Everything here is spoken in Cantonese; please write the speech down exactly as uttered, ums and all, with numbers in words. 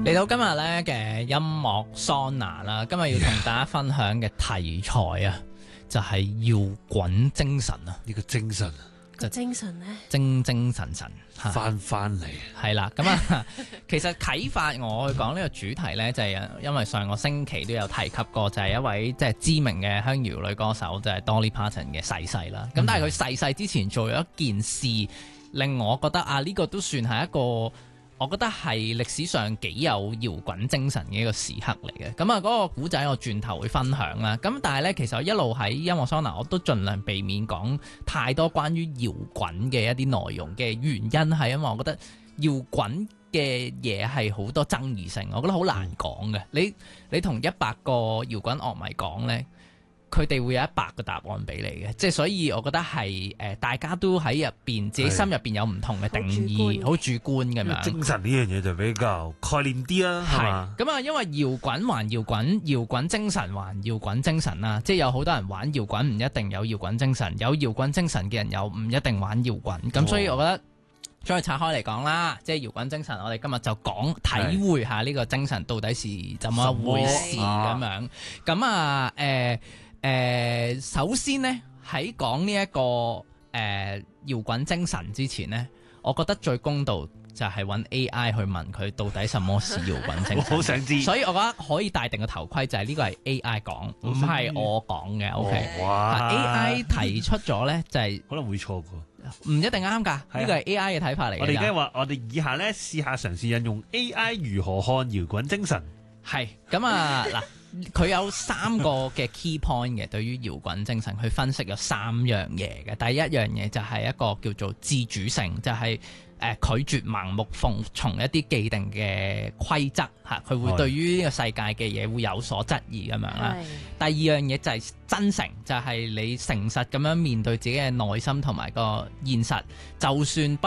嚟到今日咧嘅音樂桑拿啦，今日要同大家分享嘅題材啊，就係搖滾精神啊！ 呢個精神， 個精神咧， 精精神神翻翻嚟， 係啦。咁啊，其實啟發我去講呢個主題咧，就係因為上個星期都有提及過，就係一位即係知名嘅鄉謠女歌手，就係 Dolly Parton 嘅逝世啦。咁、嗯、但係佢逝世之前做咗一件事，令我覺得啊，呢、呢個都算係一個。我覺得係歷史上幾有搖滾精神嘅一個時刻嚟嘅，咁啊嗰個古仔我轉頭會分享啦。咁但係呢，其實我一路喺音樂桑拿我都盡量避免講太多關於搖滾嘅一啲內容嘅原因係因為我覺得搖滾嘅嘢係好多爭議性，我覺得好難講嘅。你你同一百個搖滾樂迷講呢，佢哋會有一百個答案俾你嘅，即係所以我覺得係誒、呃，大家都喺入邊自己心入邊有唔同嘅定義，好主觀咁樣。 精神呢樣嘢就比較概念啲啦，係嘛？ 咁啊，因為搖滾還搖滾，搖滾精神還搖滾精神啦，即係有好多人玩搖滾唔一定有搖滾精神，有搖滾精神嘅人又唔一定玩搖滾。咁、哦、所以我覺得將佢拆開嚟講啦，即係搖滾精神，我哋今日就講體會下呢個精神到底是怎麼一回事咁樣。咁啊，誒。呃誒、呃，首先呢，喺講呢一個誒搖滾精神之前呢，我覺得最公道就係揾 A I 去問佢到底什麼是搖滾精神。我好想知，所以我覺得可以戴定個頭盔，就係呢個係 A I 講，唔係我講嘅。O K， 哇 A I 提出咗呢，就係、是、 可能會錯噶， 唔一定啱噶。呢個係 A I 嘅睇法嚟嘅。 我哋而家話，我哋以下呢試下嘗試引用 A I 如何看搖滾精神。 係咁啊嗱。佢有三個嘅 key point 嘅，對於搖滾精神去分析有三樣嘢嘅。第一樣嘢就係一個叫做自主性，就係、是、誒、呃、拒絕盲目奉從一啲既定嘅規則嚇，佢會對於呢個世界嘅嘢會有所質疑咁樣啦。第二樣嘢就係真誠，就係、是、你誠實咁樣面對自己嘅內心同埋個現實，就算不